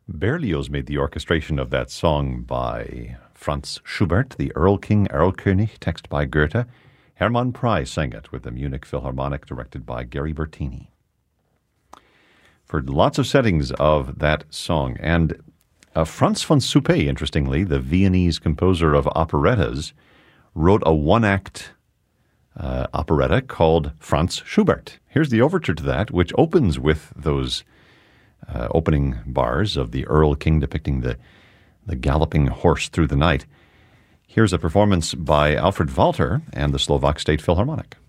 Berlioz made the orchestration of that song by Franz Schubert, the Erlking Erlkönig, text by Goethe. Hermann Prey sang it with the Munich Philharmonic, directed by Gary Bertini. For lots of settings of that song. And Franz von Suppé, interestingly, the Viennese composer of operettas, wrote a one-act operetta called Franz Schubert. Here's the overture to that, which opens with those opening bars of the Erlking depicting the galloping horse through the night. Here's a performance by Alfred Walter and the Slovak State Philharmonic.